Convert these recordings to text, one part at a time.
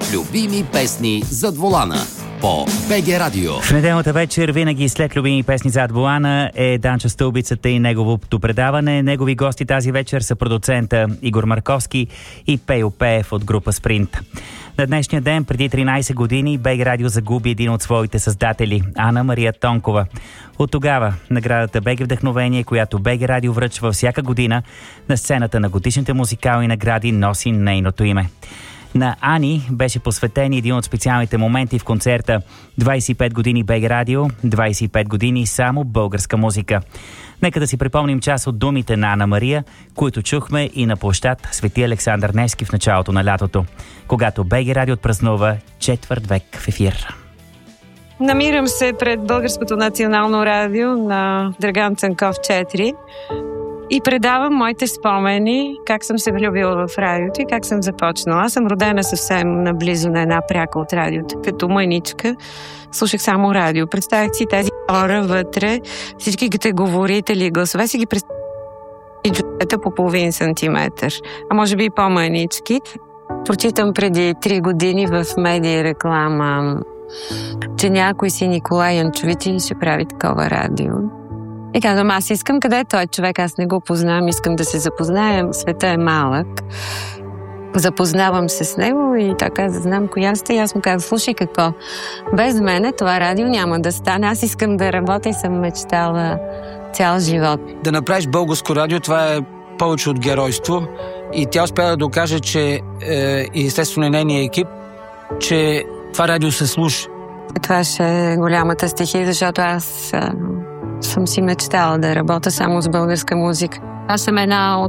любими песни зад волана по БГ Радио. В неделната вечер винаги след любими песни зад волана е Данчо Стълбицата и неговото предаване. Негови гости тази вечер са продуцента Игор Марковски и Пейо Пеев от група Спринт. На днешния ден, преди 13 години, БГ Радио загуби един от своите създатели – Ана Мария Тонкова. От тогава наградата БГ Вдъхновение, която БГ Радио връчва всяка година на сцената на годишните музикални награди, носи нейното име. На Ани беше посветен един от специалните моменти в концерта 25 години БГ Радио, 25 години само българска музика. Нека да си припомним част от думите на Ана Мария, които чухме и на площад Свети Александър Невски в началото на лятото, когато БГ Радио отпразнува четвърт век в ефир. Намирам се пред Българското национално радио на Драган Цанков 4 и предавам моите спомени, как съм се влюбила в радиото и как съм започнала. Аз съм родена съвсем наблизо на една пряка от радиото. Като мъничка слушах само радио. Представях си тези хора вътре, всичките говорители и гласове си ги представях по половин сантиметър, а може би и по-мънички. Прочитам преди 3 години в медия реклама, че някой си Николай Янчович ще прави такова радио. И казвам, аз искам, къде е той човек, аз не го познавам, искам да се запознаем, света е малък. Запознавам се с него и така знам коя сте. И аз му казвам, слушай какво, без мене това радио няма да стане, аз искам да работя и съм мечтала цял живот. Да направиш българско радио, това е повече от геройство и тя успя да докаже, че и естествено нейния екип, че това радио се слуша. Това ще е голямата стихия, защото аз съм си мечтала да работя само с българска музика. Аз съм една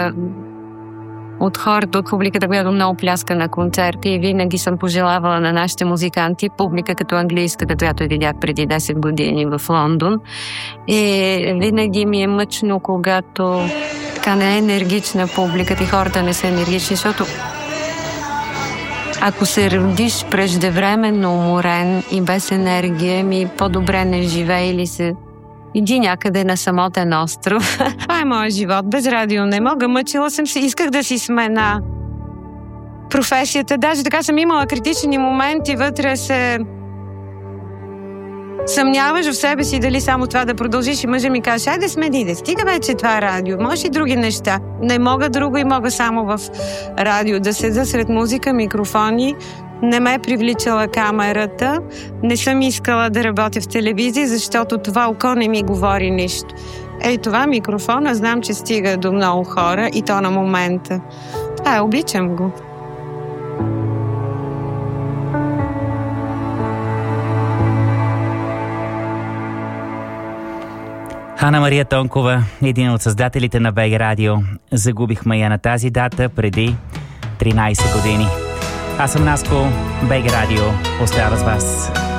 от хората от публиката, която много пляска на концерти и винаги съм пожелавала на нашите музиканти публика като английската, която видях преди 10 години в Лондон. И винаги ми е мъчно, когато така не е енергична публиката и хората не са енергични, защото ако се родиш преждевременно уморен и без енергия, по-добре не живее или се иди някъде на самотен остров. Това е моят живот. Без радио не мога. Мъчила съм се. Исках да си смена професията. Даже така съм имала критични моменти. Вътре се съмняваш в себе си дали само това да продължиш и мъжа ми каже, айде смени, да стига вече това радио. Може и други неща. Не мога друго и мога само в радио да седа сред музика, микрофони. Не ме е привличала камерата. Не съм искала да работя в телевизия, защото това око не ми говори нищо. Ей, това микрофона, знам, че стига до много хора и то на момента. Това обичам го. Ана Мария Тонкова, един от създателите на БГ Радио. Загубихме я на тази дата преди 13 години. Аз съм Наско, БГ Радио остава с вас.